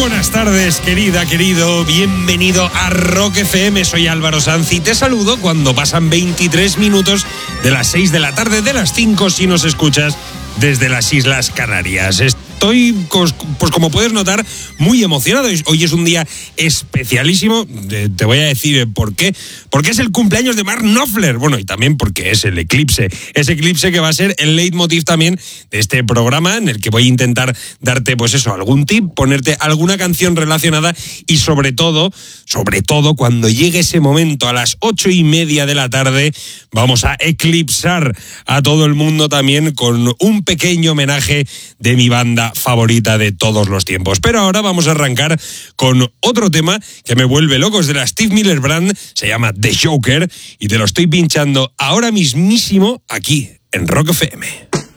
buenas tardes, querida, querido. Bienvenido a Rock FM. Soy Álvaro Sanz y te saludo cuando pasan 23 minutos de las 6 de la tarde, de las 5 si nos escuchas desde las Islas Canarias. Estoy, pues como puedes notar, muy emocionado. Hoy es un día especialísimo. Te voy a decir por qué. Porque es el cumpleaños de Mark Knopfler. Bueno, y también porque es el eclipse. Ese eclipse que va a ser el leitmotiv también de este programa, en el que voy a intentar darte, pues eso, algún tip, ponerte alguna canción relacionada y sobre todo, cuando llegue ese momento a las 8:30 de la tarde, vamos a eclipsar a todo el mundo también con un pequeño homenaje de mi banda favorita de todos los tiempos. Pero ahora vamos a arrancar con otro tema que me vuelve loco. Es de la Steve Miller Band, se llama The Joker y te lo estoy pinchando ahora mismísimo aquí en Rock FM.